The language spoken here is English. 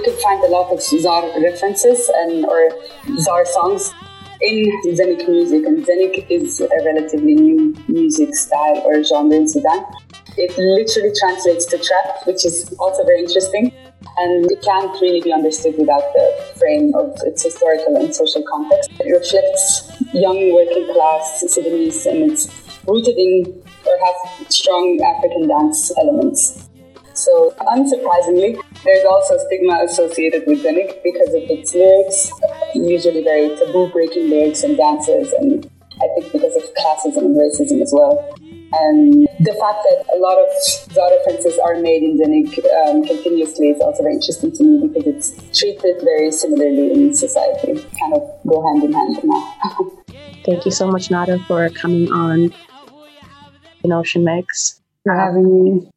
could find a lot of Zar references or Zar songs in Zenik music, and Zenik is a relatively new music style or genre in Sudan. It literally translates to trap, which is also very interesting, and it can't really be understood without the frame of its historical and social context. It reflects young working class Sudanese, and it's rooted in or has strong African dance elements. So, unsurprisingly, there's also stigma associated with Zenik because of its lyrics, usually very taboo-breaking lyrics and dances, and I think because of classism and racism as well. And the fact that a lot of Zar references are made in Zenik continuously is also very interesting to me because it's treated very similarly in society, kind of go hand in hand now. Thank you so much, Nada, for coming on Ocean Mix. For having me.